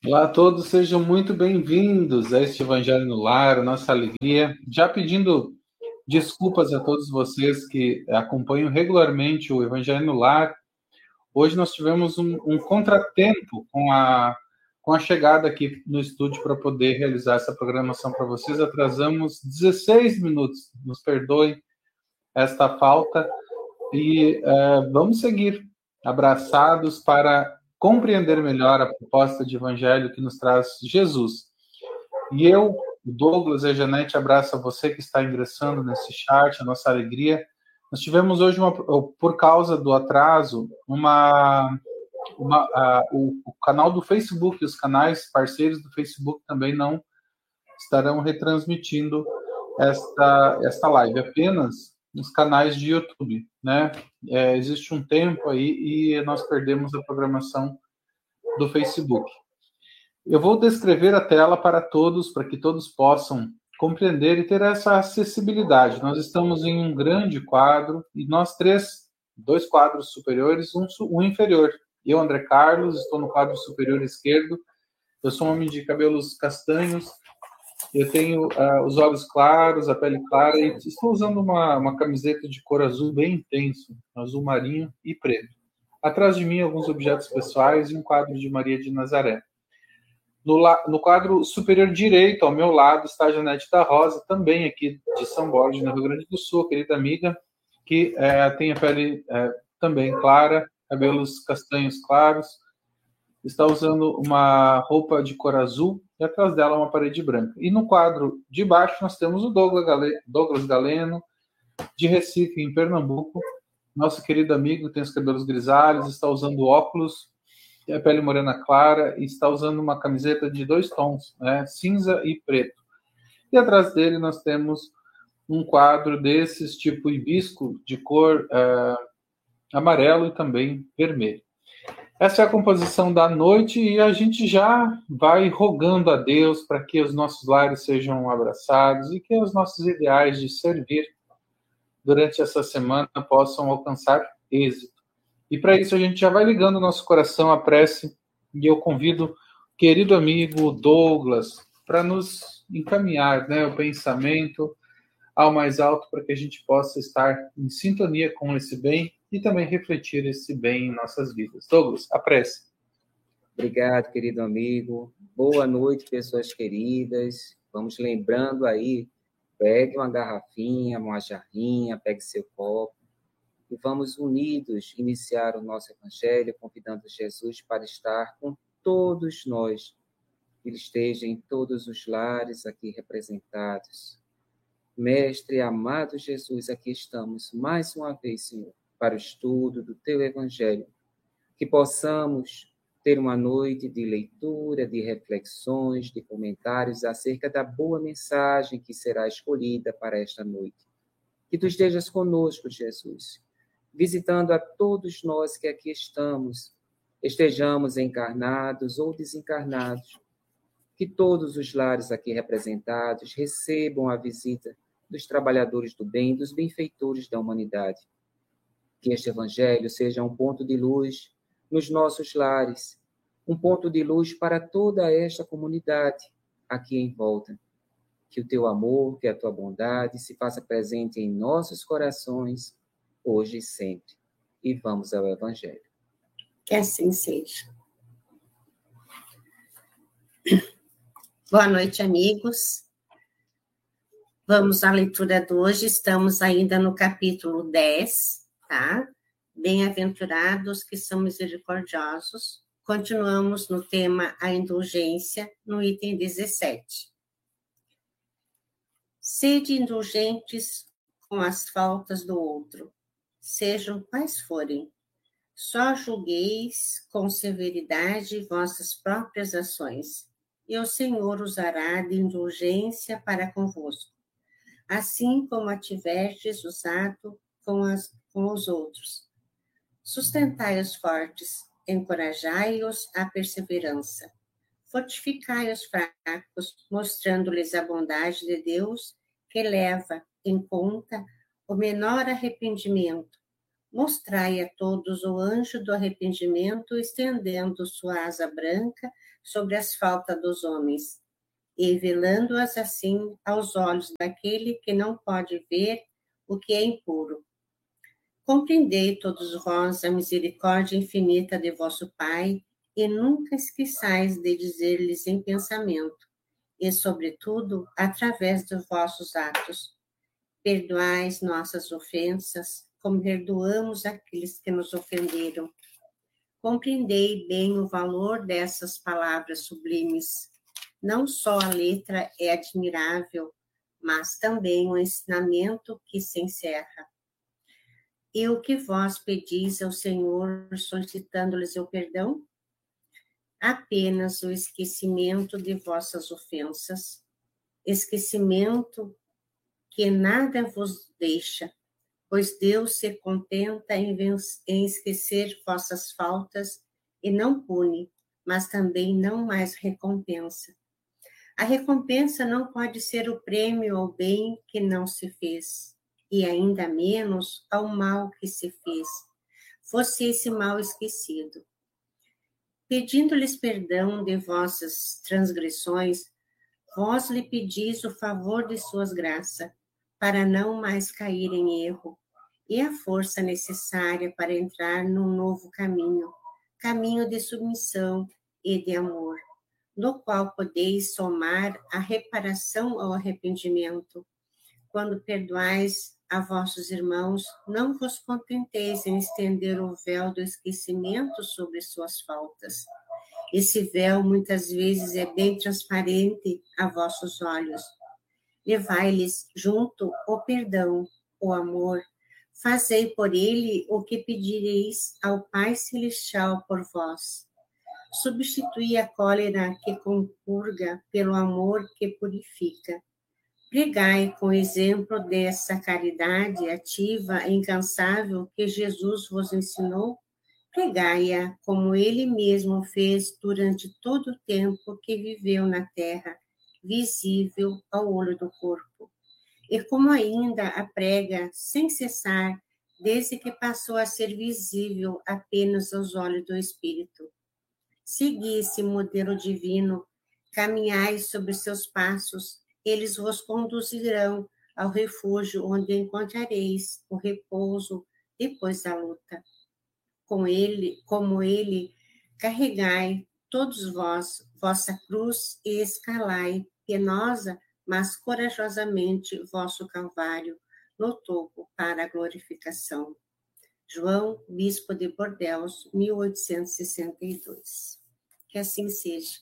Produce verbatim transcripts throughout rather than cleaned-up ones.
Olá a todos, sejam muito bem-vindos a este Evangelho no Lar, a nossa alegria. Já pedindo desculpas a todos vocês que acompanham regularmente o Evangelho no Lar. Hoje nós tivemos um, um contratempo com a, com a chegada aqui no estúdio para poder realizar essa programação para vocês. Atrasamos dezesseis minutos, nos perdoem esta falta e uh, vamos seguir abraçados para compreender melhor a proposta de evangelho que nos traz Jesus. E eu, o Douglas e a Janete, abraço a você que está ingressando nesse chat, a nossa alegria. Nós tivemos hoje, uma, por causa do atraso, uma, uma, a, o, o canal do Facebook, os canais parceiros do Facebook também não estarão retransmitindo esta, esta live, apenas nos canais de YouTube, né? É, existe um tempo aí e nós perdemos a programação do Facebook. Eu vou descrever a tela para todos, para que todos possam compreender e ter essa acessibilidade. Nós estamos em um grande quadro e nós três, dois quadros superiores, um, um inferior. Eu, André Carlos, estou no quadro superior esquerdo. Eu sou um homem de cabelos castanhos. Eu tenho uh, os olhos claros, a pele clara, e estou usando uma, uma camiseta de cor azul bem intenso, azul marinho e preto. Atrás de mim, alguns objetos pessoais e um quadro de Maria de Nazaré. No, la, no quadro superior direito, ao meu lado, está a Janete da Rosa, também aqui de São Borja, no Rio Grande do Sul, querida amiga, que é, tem a pele é, também clara, cabelos castanhos claros, está usando uma roupa de cor azul e atrás dela uma parede branca. E no quadro de baixo nós temos o Douglas Galeno, Douglas Galeno de Recife, em Pernambuco. Nosso querido amigo tem os cabelos grisalhos, está usando óculos, tem a pele morena clara e está usando uma camiseta de dois tons, né, cinza e preto. E atrás dele nós temos um quadro desses tipo hibisco de cor uh, amarelo e também vermelho. Essa é a composição da noite e a gente já vai rogando a Deus para que os nossos lares sejam abraçados e que os nossos ideais de servir durante essa semana possam alcançar êxito. E para isso a gente já vai ligando o nosso coração à prece e eu convido o querido amigo Douglas para nos encaminhar, né, o pensamento ao mais alto para que a gente possa estar em sintonia com esse bem e também refletir esse bem em nossas vidas. Douglas, a prece. Obrigado, querido amigo. Boa noite, pessoas queridas. Vamos lembrando aí, pegue uma garrafinha, uma jarrinha, pegue seu copo e vamos unidos iniciar o nosso evangelho, convidando Jesus para estar com todos nós, que Ele esteja em todos os lares aqui representados. Mestre amado Jesus, aqui estamos mais uma vez, Senhor, para o estudo do Teu Evangelho, que possamos ter uma noite de leitura, de reflexões, de comentários acerca da boa mensagem que será escolhida para esta noite. Que Tu estejas conosco, Jesus, visitando a todos nós que aqui estamos, estejamos encarnados ou desencarnados, que todos os lares aqui representados recebam a visita dos trabalhadores do bem, dos benfeitores da humanidade. Que este evangelho seja um ponto de luz nos nossos lares, um ponto de luz para toda esta comunidade aqui em volta. Que o teu amor, que a tua bondade se faça presente em nossos corações, hoje e sempre. E vamos ao evangelho. Que assim seja. Boa noite, amigos. Vamos à leitura de hoje, estamos ainda no capítulo dez, tá? Bem-aventurados que são misericordiosos. Continuamos no tema a indulgência, no item dezessete. Sede indulgentes com as faltas do outro, sejam quais forem. Só julgueis com severidade vossas próprias ações, e o Senhor usará de indulgência para convosco, assim como a tiverdes usado com, as, com os outros. Sustentai os fortes, encorajai-os à perseverança. Fortificai os fracos, mostrando-lhes a bondade de Deus, que leva em conta o menor arrependimento, Mostrai a todos o anjo do arrependimento, estendendo sua asa branca sobre as faltas dos homens, e velando-as assim aos olhos daquele que não pode ver o que é impuro. Compreendei todos vós a misericórdia infinita de vosso Pai, e nunca esqueçais de dizer-lhes em pensamento, e, sobretudo, através dos vossos atos. Perdoais nossas ofensas, como perdoamos aqueles que nos ofenderam. Compreendei bem o valor dessas palavras sublimes. Não só a letra é admirável, mas também o ensinamento que se encerra. E o que vós pedis ao Senhor, solicitando-lhes o perdão? Apenas o esquecimento de vossas ofensas, esquecimento que nada vos deixa, pois Deus se contenta em, em esquecer vossas faltas e não pune, mas também não mais recompensa. A recompensa não pode ser o prêmio ao bem que não se fez, e ainda menos ao mal que se fez, fosse esse mal esquecido. Pedindo-lhes perdão de vossas transgressões, vós lhe pedis o favor de suas graças, para não mais cair em erro, e a força necessária para entrar num novo caminho, caminho de submissão e de amor, no qual podeis somar a reparação ao arrependimento. Quando perdoais a vossos irmãos, não vos contenteis em estender o véu do esquecimento sobre suas faltas. Esse véu muitas vezes é bem transparente a vossos olhos. Levai-lhes junto o perdão, o amor. Fazei por ele o que pedireis ao Pai Celestial por vós. Substituí a cólera que compurga pelo amor que purifica. Pregai com o exemplo dessa caridade ativa e incansável que Jesus vos ensinou. Pregai-a como ele mesmo fez durante todo o tempo que viveu na terra, visível ao olho do corpo. E como ainda a prega sem cessar, desde que passou a ser visível apenas aos olhos do Espírito. Segui esse modelo divino, caminhai sobre seus passos, eles vos conduzirão ao refúgio onde encontrareis o repouso depois da luta. Com ele, como ele, carregai todos vós vossa cruz e escalai, penosa, mas corajosamente, vosso calvário no topo para a glorificação. João, Bispo de Bordeaux, mil oitocentos e sessenta e dois. Que assim seja.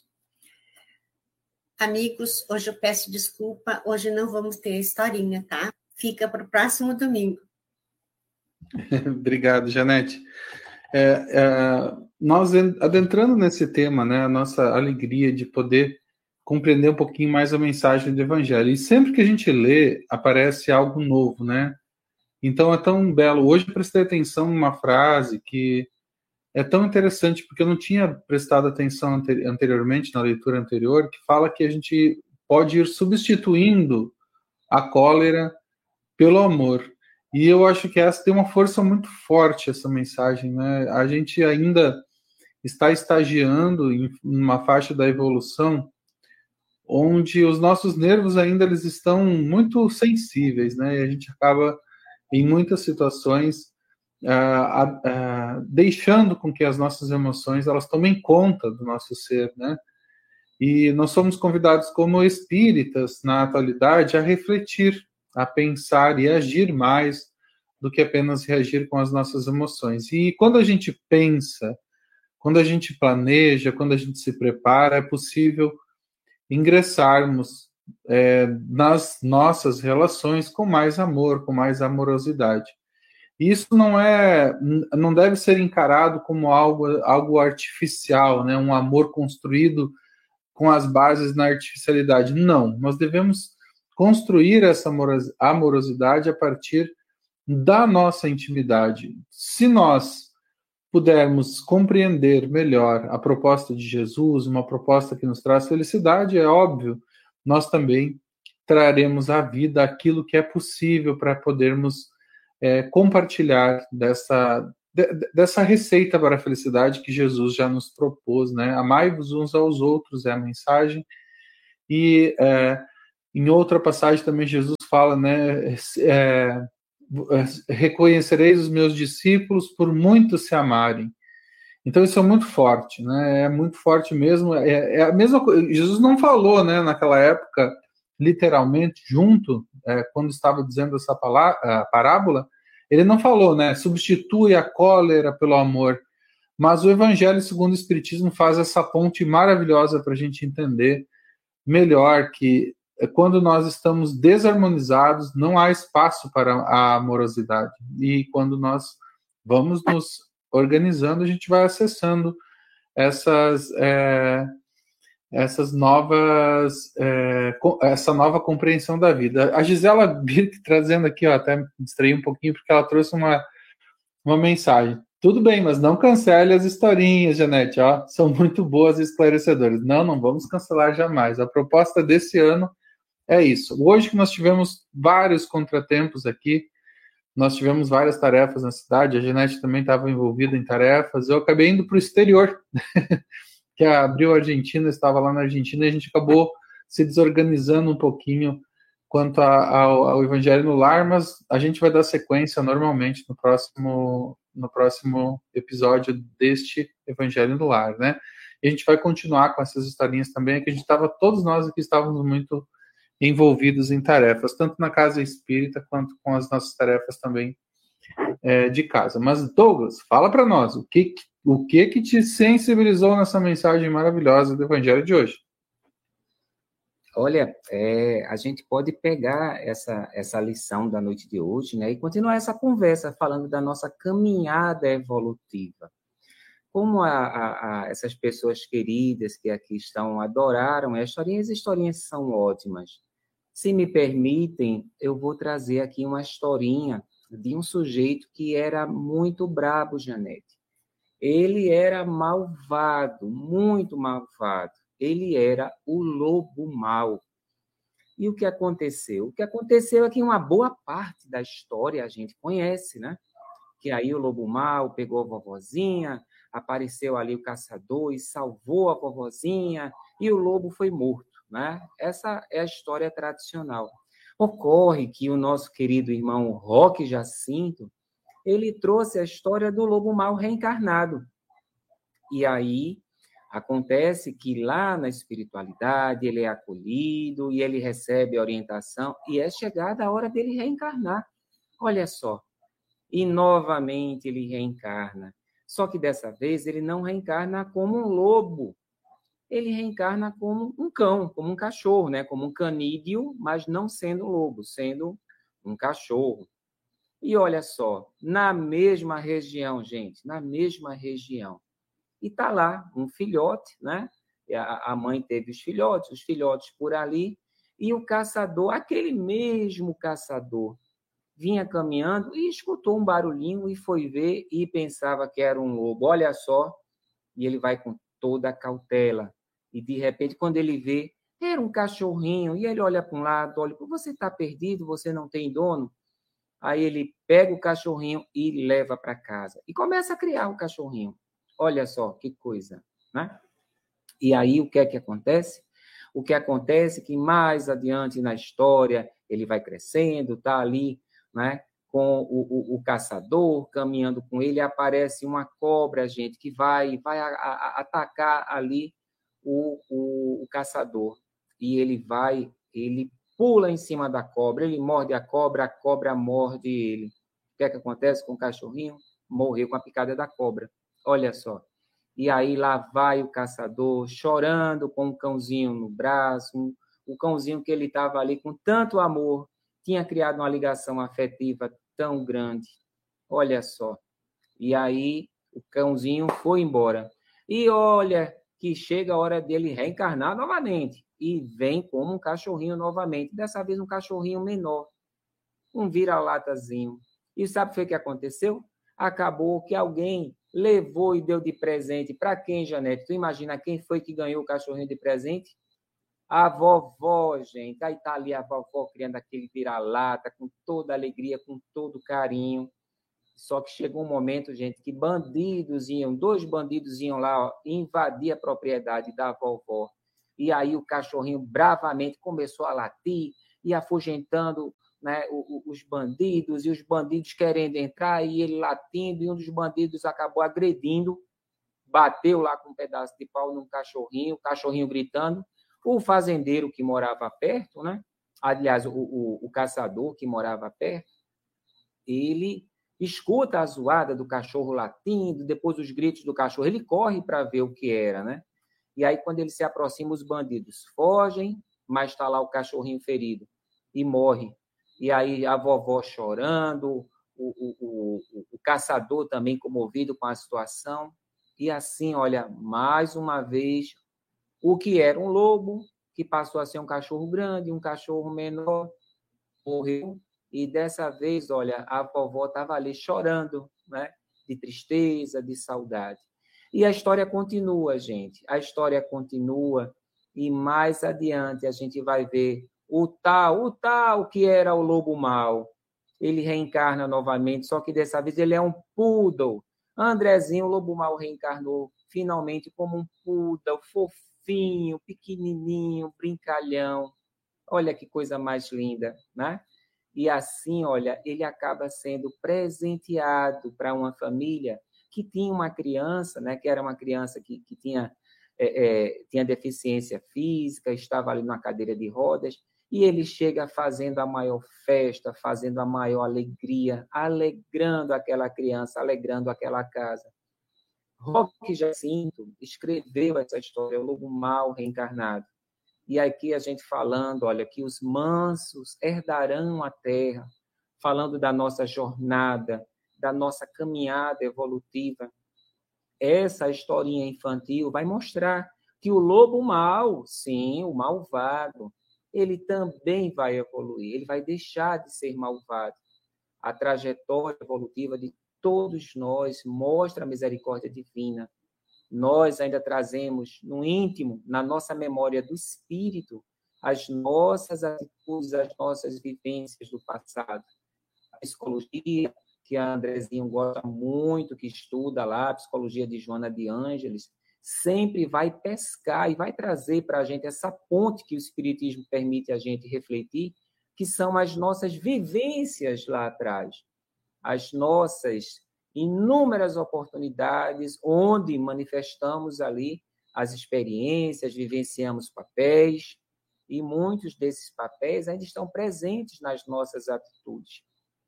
Amigos, hoje eu peço desculpa, hoje não vamos ter historinha, tá? Fica para o próximo domingo. Obrigado, Janete. É, é, nós adentrando nesse tema, né, a nossa alegria de poder compreender um pouquinho mais a mensagem do Evangelho. E sempre que a gente lê, aparece algo novo, né? Então é tão belo. Hoje eu prestei atenção numa frase que é tão interessante, porque eu não tinha prestado atenção anteri- anteriormente, na leitura anterior, que fala que a gente pode ir substituindo a cólera pelo amor. E eu acho que essa tem uma força muito forte, essa mensagem, né? A gente ainda está estagiando em uma faixa da evolução onde os nossos nervos ainda eles estão muito sensíveis, né? E a gente acaba, em muitas situações, Uh, uh, uh, deixando com que as nossas emoções elas tomem conta do nosso ser, né? E nós somos convidados como espíritas, na atualidade, a refletir, a pensar e agir mais do que apenas reagir com as nossas emoções. E quando a gente pensa, quando a gente planeja, quando a gente se prepara, é possível ingressarmos é, nas nossas relações com mais amor, com mais amorosidade. Isso não é, não deve ser encarado como algo, algo artificial, né? Um amor construído com as bases na artificialidade. Não, nós devemos construir essa amorosidade a partir da nossa intimidade. Se nós pudermos compreender melhor a proposta de Jesus, uma proposta que nos traz felicidade, é óbvio, nós também traremos à vida aquilo que é possível para podermos é, compartilhar dessa, de, dessa receita para a felicidade que Jesus já nos propôs, né? Amai-vos uns aos outros é a mensagem. E é, em outra passagem também Jesus fala, né? É, reconhecereis os meus discípulos por muito se amarem. Então isso é muito forte, né? É muito forte mesmo. É, é a mesma coisa. Jesus não falou, né? Naquela época, literalmente, junto, é, quando estava dizendo essa palavra, parábola, ele não falou, né? Substitui a cólera pelo amor. Mas o Evangelho segundo o Espiritismo faz essa ponte maravilhosa para a gente entender melhor que quando nós estamos desarmonizados, não há espaço para a amorosidade. E quando nós vamos nos organizando, a gente vai acessando essas, é, essas novas, é, essa nova compreensão da vida. A Gisela Birk trazendo aqui, ó, até me distraí um pouquinho, porque ela trouxe uma, uma mensagem. Tudo bem, mas não cancele as historinhas, Janete, ó, são muito boas e esclarecedoras. Não, não vamos cancelar jamais. A proposta desse ano é isso. Hoje que nós tivemos vários contratempos aqui, nós tivemos várias tarefas na cidade, a Janete também estava envolvida em tarefas, eu acabei indo para o exterior, que abriu a Argentina, estava lá na Argentina, e a gente acabou se desorganizando um pouquinho quanto a, ao, ao Evangelho no Lar, mas a gente vai dar sequência normalmente no próximo, no próximo episódio deste Evangelho no Lar, né? E a gente vai continuar com essas historinhas também, que a gente estava, todos nós aqui estávamos muito envolvidos em tarefas, tanto na casa espírita quanto com as nossas tarefas também é, de casa. Mas, Douglas, fala para nós, o que, o que que te sensibilizou nessa mensagem maravilhosa do Evangelho de hoje? Olha, é, a gente pode pegar essa, essa lição da noite de hoje, né, e continuar essa conversa falando da nossa caminhada evolutiva. Como a, a, a essas pessoas queridas que aqui estão adoraram as historinhas, as historinhas são ótimas. Se me permitem, eu vou trazer aqui uma historinha de um sujeito que era muito brabo, Janete. Ele era malvado, muito malvado. Ele era o lobo mau. E o que aconteceu? O que aconteceu é que uma boa parte da história a gente conhece, né? Que aí o lobo mau pegou a vovozinha, apareceu ali o caçador e salvou a vovozinha, e o lobo foi morto, né? Essa é a história tradicional. Ocorre que o nosso querido irmão Roque Jacinto, ele trouxe a história do lobo mau reencarnado. E aí acontece que lá na espiritualidade ele é acolhido e ele recebe orientação e é chegada a hora dele reencarnar. Olha só. E novamente ele reencarna. Só que dessa vez ele não reencarna como um lobo. Ele reencarna como um cão, como um cachorro, né? Como um canídeo, mas não sendo lobo, sendo um cachorro. E olha só, na mesma região, gente, na mesma região. E está lá um filhote, né? A mãe teve os filhotes, os filhotes por ali, e o caçador, aquele mesmo caçador, vinha caminhando e escutou um barulhinho e foi ver e pensava que era um lobo. Olha só, e ele vai com toda a cautela. E, de repente, quando ele vê, era um cachorrinho, e ele olha para um lado, olha, você está perdido, você não tem dono? Aí ele pega o cachorrinho e leva para casa. E começa a criar o cachorrinho. Olha só, que coisa, né? E aí, o que é que acontece? O que acontece é que mais adiante na história, ele vai crescendo, está ali, né, com o, o, o caçador, caminhando com ele, aparece uma cobra, gente, que vai, vai a, a, atacar ali o, o, o caçador. E ele vai, ele pula em cima da cobra, ele morde a cobra, a cobra morde ele. O que é que acontece com o cachorrinho? Morreu com a picada da cobra. Olha só. E aí lá vai o caçador, chorando com o cãozinho no braço, o cãozinho que ele estava ali com tanto amor, tinha criado uma ligação afetiva tão grande. Olha só. E aí o cãozinho foi embora. E olha que chega a hora dele reencarnar novamente. E vem como um cachorrinho novamente. Dessa vez um cachorrinho menor. Um vira-latazinho. E sabe o que aconteceu? Acabou que alguém levou e deu de presente para quem, Janete? Tu imagina quem foi que ganhou o cachorrinho de presente? A vovó, gente, aí tá ali a vovó criando aquele vira-lata com toda alegria, com todo carinho. Só que chegou um momento, gente, que bandidos iam, dois bandidos iam lá, ó, invadir a propriedade da vovó. E aí o cachorrinho bravamente começou a latir e afugentando, né, os bandidos, e os bandidos querendo entrar, e ele latindo, e um dos bandidos acabou agredindo, bateu lá com um pedaço de pau num cachorrinho, o cachorrinho gritando. O fazendeiro que morava perto, né? Aliás, o, o, o caçador que morava perto, ele escuta a zoada do cachorro latindo, depois os gritos do cachorro, ele corre para ver o que era, né? E aí, quando ele se aproxima, os bandidos fogem, mas está lá o cachorrinho ferido e morre. E aí a vovó chorando, o, o, o, o caçador também comovido com a situação. E assim, olha, mais uma vez, o que era um lobo, que passou a ser um cachorro grande, um cachorro menor, morreu. E dessa vez, olha, a vovó estava ali chorando, né? De tristeza, de saudade. E a história continua, gente. A história continua. E mais adiante a gente vai ver o tal, o tal que era o lobo mau. Ele reencarna novamente, só que dessa vez ele é um poodle. Andrezinho, o lobo mau, reencarnou finalmente como um poodle fofinho, pequenininho, brincalhão. Olha que coisa mais linda, né? E assim, olha, ele acaba sendo presenteado para uma família que tinha uma criança, né, que era uma criança que, que tinha, é, é, tinha deficiência física, estava ali numa cadeira de rodas, e ele chega fazendo a maior festa, fazendo a maior alegria, alegrando aquela criança, alegrando aquela casa. Roque Jacinto escreveu essa história, o lobo mau reencarnado. E aqui a gente falando, olha, que os mansos herdarão a terra, falando da nossa jornada, da nossa caminhada evolutiva. Essa historinha infantil vai mostrar que o lobo mau, sim, o malvado, ele também vai evoluir, ele vai deixar de ser malvado. A trajetória evolutiva de todos nós mostra a misericórdia divina. Nós ainda trazemos no íntimo, na nossa memória do espírito, as nossas atitudes, as nossas vivências do passado. A psicologia, que a Andrezinho gosta muito, que estuda lá, a psicologia de Joana de Ângeles, sempre vai pescar e vai trazer para a gente essa ponte que o espiritismo permite a gente refletir, que são as nossas vivências lá atrás, as nossas inúmeras oportunidades onde manifestamos ali as experiências, vivenciamos papéis, e muitos desses papéis ainda estão presentes nas nossas atitudes.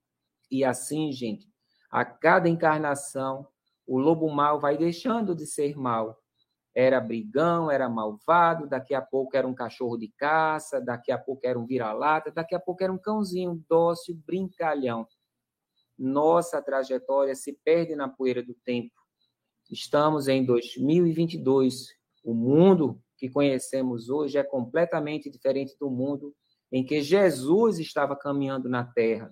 E assim, gente, a cada encarnação, o lobo mau vai deixando de ser mau. Era brigão, era malvado, daqui a pouco era um cachorro de caça, daqui a pouco era um vira-lata, daqui a pouco era um cãozinho dócil, brincalhão. Nossa trajetória se perde na poeira do tempo. Estamos em dois mil e vinte e dois. O mundo que conhecemos hoje é completamente diferente do mundo em que Jesus estava caminhando na Terra.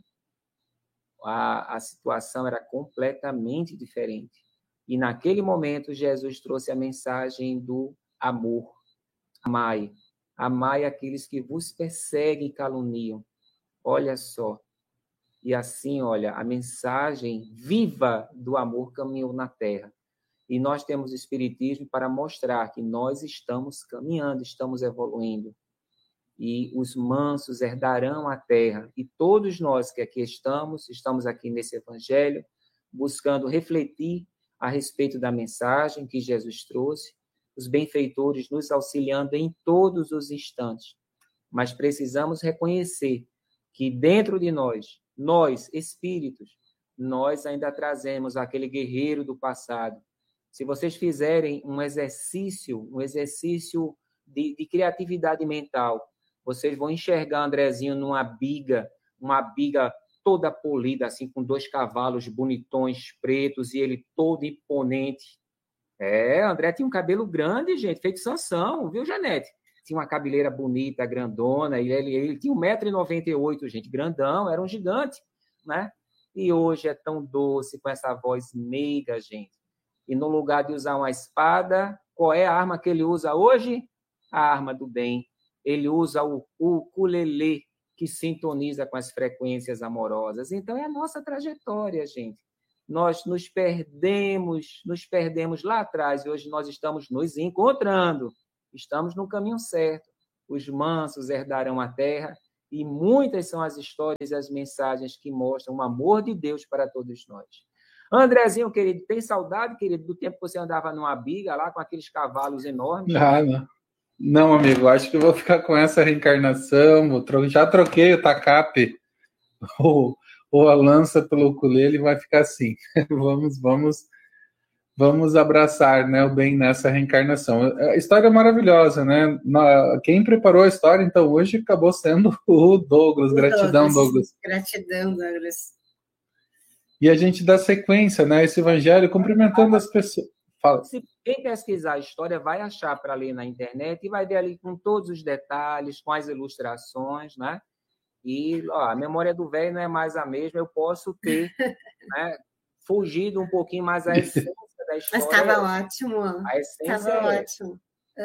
A, a situação era completamente diferente. E naquele momento, Jesus trouxe a mensagem do amor. Amai. Amai aqueles que vos perseguem e caluniam. Olha só. E assim, olha, a mensagem viva do amor caminhou na Terra. E nós temos o Espiritismo para mostrar que nós estamos caminhando, estamos evoluindo. E os mansos herdarão a Terra. E todos nós que aqui estamos, estamos aqui nesse Evangelho, buscando refletir a respeito da mensagem que Jesus trouxe, os benfeitores nos auxiliando em todos os instantes. Mas precisamos reconhecer que dentro de nós, nós, espíritos, nós ainda trazemos aquele guerreiro do passado. Se vocês fizerem um exercício, um exercício de, de criatividade mental, vocês vão enxergar Andrezinho numa biga, uma biga toda polida, assim, com dois cavalos bonitões, pretos, e ele todo imponente. É, André tinha um cabelo grande, gente, feito Sansão, viu, Janete? Tinha uma cabeleira bonita, grandona, e ele, ele tinha um metro e noventa e oito, gente, grandão, era um gigante, né? E hoje é tão doce, com essa voz meiga, gente. E no lugar de usar uma espada, qual é a arma que ele usa hoje? A arma do bem. ele usa o, o ukulele, que sintoniza com as frequências amorosas. Então, é a nossa trajetória, gente. Nós nos perdemos, nos perdemos lá atrás, e hoje nós estamos nos encontrando. Estamos no caminho certo. Os mansos herdarão a terra, e muitas são as histórias e as mensagens que mostram o amor de Deus para todos nós. Andrezinho, querido, tem saudade, querido, do tempo que você andava numa biga lá com aqueles cavalos enormes? Ah, não. Não, amigo, acho que eu vou ficar com essa reencarnação. Já troquei o tacape, ou, ou a lança pelo ukulele, vai ficar assim. Vamos, vamos, vamos abraçar, né, o bem nessa reencarnação. A história é maravilhosa, né? Quem preparou a história, então, hoje acabou sendo o Douglas. Gratidão, Douglas. Gratidão, Douglas. E a gente dá sequência, né, esse evangelho, cumprimentando as pessoas. Fala. Se quem pesquisar a história vai achar para ler na internet e vai ver ali com todos os detalhes, com as ilustrações, né? E ó, a memória do velho não é mais a mesma, eu posso ter, né, fugido um pouquinho mais a essência da história. Mas estava ótimo. A essência estava é ótimo.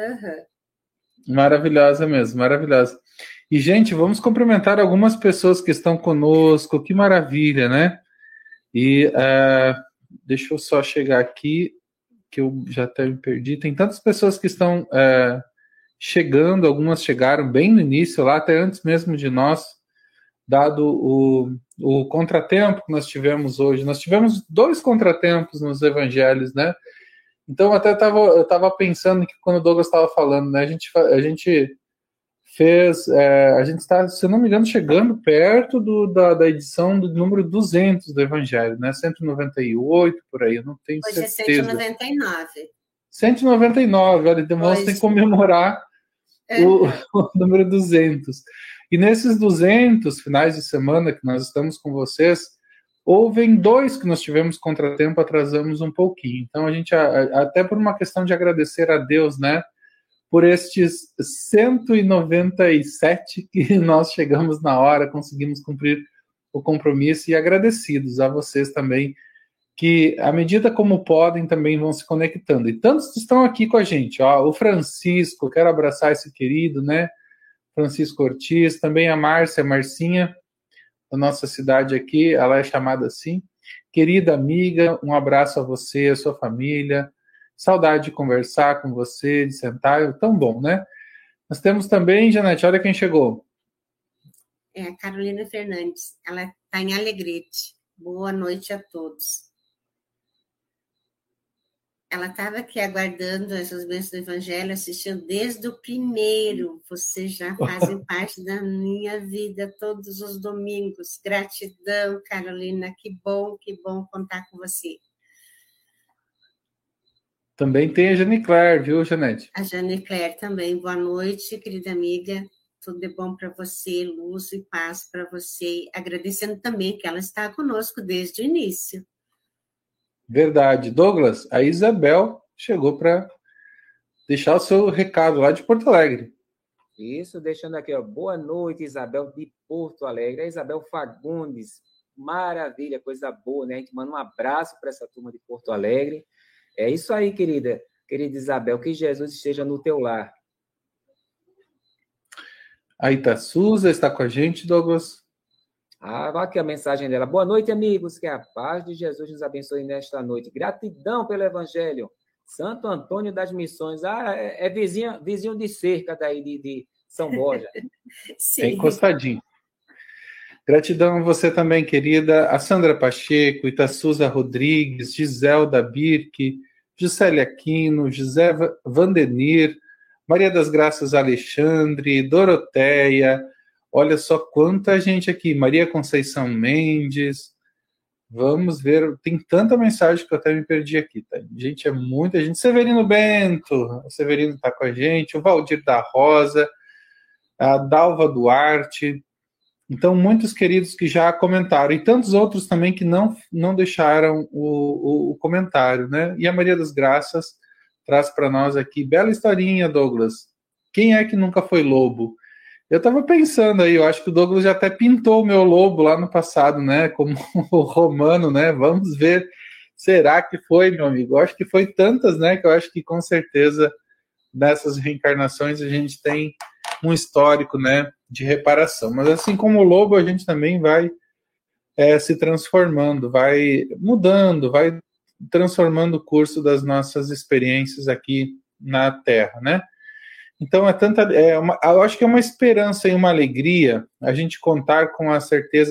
Uhum. Maravilhosa mesmo, maravilhosa. E, gente, vamos cumprimentar algumas pessoas que estão conosco, que maravilha, né? E uh, deixa eu só chegar aqui, que eu já até me perdi. Tem tantas pessoas que estão uh, chegando, algumas chegaram bem no início, lá até antes mesmo de nós, dado o, o contratempo que nós tivemos hoje. Nós tivemos dois contratempos nos evangelhos, né? Então, até tava, eu estava pensando que quando o Douglas estava falando, né, a gente, a gente fez, é, a gente está, se não me engano, chegando perto do, da, da edição do número duzentos do Evangelho, né, cento e noventa e oito, por aí, eu não tenho Hoje certeza. Hoje é cento e noventa e nove. cento e noventa e nove, olha, demonstra que comemorar é. o, o número duzentos. E nesses duzentos finais de semana que nós estamos com vocês, houve dois que nós tivemos contratempo, atrasamos um pouquinho. Então, a gente, até por uma questão de agradecer a Deus, né, por estes cento e noventa e sete que nós chegamos na hora, conseguimos cumprir o compromisso, e agradecidos a vocês também, que, à medida como podem, também vão se conectando. E tantos estão aqui com a gente, ó, o Francisco, quero abraçar esse querido, né, Francisco Ortiz, também a Márcia, Marcinha, da nossa cidade aqui, ela é chamada assim. Querida amiga, um abraço a você, a sua família. Saudade de conversar com você, de sentar, tão bom, né? Nós temos também, Janete, olha quem chegou. É a Carolina Fernandes, ela está em Alegrete. Boa noite a todos. Ela estava aqui aguardando essas bênçãos do Evangelho, assistindo desde o primeiro. Vocês já fazem parte da minha vida todos os domingos. Gratidão, Carolina. Que bom, que bom contar com você. Também tem a Jane Claire, viu, Janete? A Jane Claire também. Boa noite, querida amiga. Tudo de bom para você, luz e paz para você. Agradecendo também que ela está conosco desde o início. Verdade. Douglas, a Isabel chegou para deixar o seu recado lá de Porto Alegre. Isso, deixando aqui, ó. Boa noite, Isabel de Porto Alegre. A Isabel Fagundes, maravilha, coisa boa, né? A gente manda um abraço para essa turma de Porto Alegre. É isso aí, querida, querida Isabel, que Jesus esteja no teu lar. A Itaçuza está com a gente, Douglas. Ah, olha aqui a mensagem dela. Boa noite, amigos. Que a paz de Jesus nos abençoe nesta noite. Gratidão pelo Evangelho. Santo Antônio das Missões. Ah, é, é vizinho, vizinho de cerca daí de, de São Borja. Sim. É encostadinho. Gratidão a você também, querida. A Sandra Pacheco, Itaçuza Rodrigues, Giselda Birque, Juscelia Aquino, José Vandenir, Maria das Graças Alexandre, Doroteia. Olha só quanta gente aqui. Maria Conceição Mendes. Vamos ver. Tem tanta mensagem que eu até me perdi aqui. Tá? Gente, é muita gente. Severino Bento. O Severino está com a gente. O Valdir da Rosa. A Dalva Duarte. Então, muitos queridos que já comentaram. E tantos outros também que não, não deixaram o, o, o comentário, né? E a Maria das Graças traz para nós aqui. Bela historinha, Douglas. Quem é que nunca foi lobo? Eu estava pensando aí, eu acho que o Douglas já até pintou o meu lobo lá no passado, né? Como o romano, né? Vamos ver. Será que foi, meu amigo? Eu acho que foi tantas, né? Que eu acho que com certeza nessas reencarnações a gente tem um histórico, né, de reparação. Mas assim como o lobo, a gente também vai é, se transformando, vai mudando, vai transformando o curso das nossas experiências aqui na Terra, né? Então, é tanta, é uma, eu acho que é uma esperança e uma alegria a gente contar com a certeza